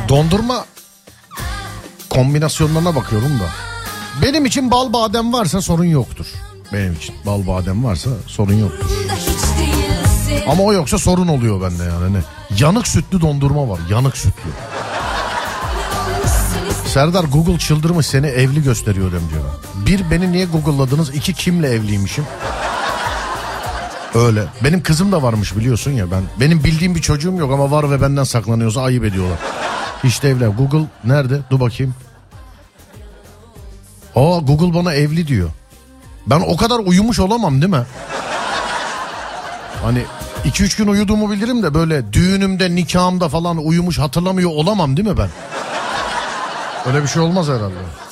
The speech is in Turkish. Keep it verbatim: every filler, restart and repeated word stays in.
Dondurma kombinasyonlarına bakıyorum da. Benim için bal badem varsa sorun yoktur. Benim için bal badem varsa sorun yoktur. Ama o yoksa sorun oluyor bende yani. Hani yanık sütlü dondurma var. Yanık sütlü. Serdar Google çıldırmış, seni evli gösteriyor diyor. Bir, beni niye Google'ladınız? İki, kimle evliymişim? Öyle. Benim kızım da varmış biliyorsun ya ben. Benim bildiğim bir çocuğum yok ama var ve benden saklanıyorsa ayıp ediyorlar. İşte evlen. Google nerede? Dur bakayım. Aa, Google bana evli diyor. Ben o kadar uyumuş olamam değil mi? Hani iki üç gün uyuduğumu bilirim de böyle düğünümde, nikahımda falan uyumuş hatırlamıyor olamam değil mi ben? Öyle bir şey olmaz herhalde.